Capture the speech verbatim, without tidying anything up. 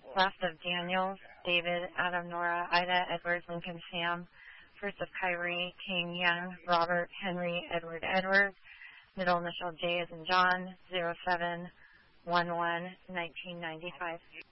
Last of Daniels, David, Adam, Nora, Ida, Edward, Lincoln, Sam. First of Kyrie, King, Young, Robert, Henry, Edward, Edward. Middle initial J as in John, zero seven one one nineteen ninety-five.